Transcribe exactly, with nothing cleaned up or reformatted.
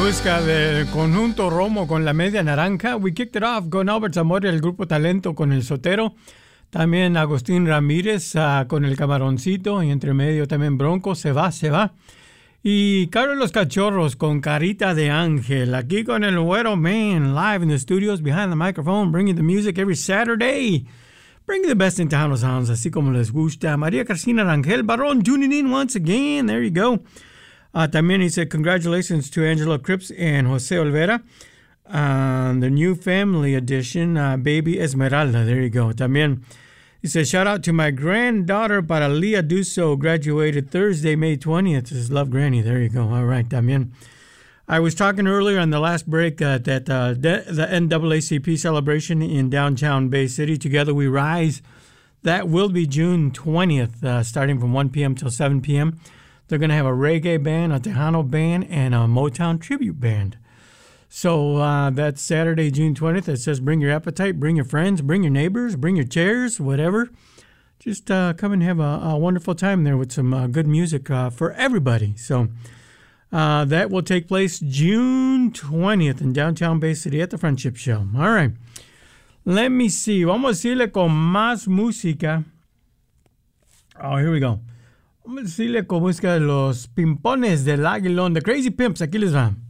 música del conjunto Romo con la media naranja. We kicked it off con Albert Zamora, el grupo Talento con el Sotero. También Agustín Ramírez uh, con el Camaroncito. Y entre medio también Bronco, Se va, se va. Y Carlos Los Cachorros con Carita de Ángel. Aquí con el Güero Man, live in the studios, behind the microphone, bringing the music every Saturday. Bringing the best in Tejano sounds, así como les gusta. María Cristina Rangel Barón tuning in once again. There you go. Uh, también he said congratulations to Angela Cripps and Jose Olvera on the new family edition, uh, Baby Esmeralda. There you go. También he said shout out to my granddaughter para Leah Duso, graduated Thursday, May twentieth. Says love Granny. There you go. All right. También I was talking earlier on the last break uh, that uh, the, the N double A C P celebration in downtown Bay City, Together We Rise, that will be June twentieth, uh, starting from one p.m. till seven p.m. They're going to have a reggae band, a Tejano band, and a Motown tribute band. So uh, that's Saturday, June twentieth. It says bring your appetite, bring your friends, bring your neighbors, bring your chairs, whatever. Just uh, come and have a, a wonderful time there with some uh, good music uh, for everybody. So uh, that will take place June twentieth in downtown Bay City at the Friendship Show. All right. Let me see. Vamos a irle con más música. Oh, here we go. Vamos a decirle con música de los Pimpones del Aguilón, The Crazy Pimps. Aquí les va.